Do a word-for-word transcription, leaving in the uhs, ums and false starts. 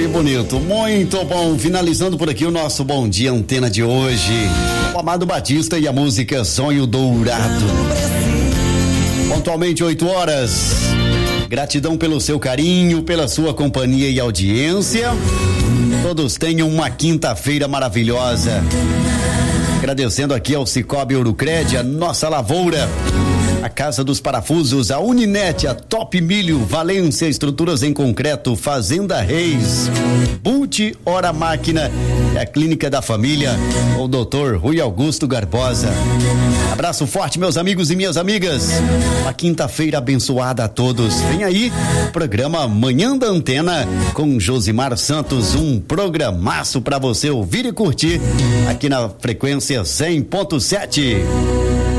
Que bonito, muito bom. Finalizando por aqui o nosso Bom Dia Antena de hoje. O Amado Batista e a música Sonho Dourado. Pontualmente oito horas. Gratidão pelo seu carinho, pela sua companhia e audiência. Todos tenham uma quinta-feira maravilhosa. Agradecendo aqui ao Cicobi Ourocred, a nossa lavoura, a Casa dos Parafusos, a Uninet, a Top Milho, Valência Estruturas em Concreto, Fazenda Reis, Bult Hora Máquina e a Clínica da Família, o doutor Rui Augusto Garbosa. Abraço forte, meus amigos e minhas amigas. Uma quinta-feira abençoada a todos. Vem aí, programa Manhã da Antena com Josimar Santos, um programaço para você ouvir e curtir aqui na frequência cem ponto sete.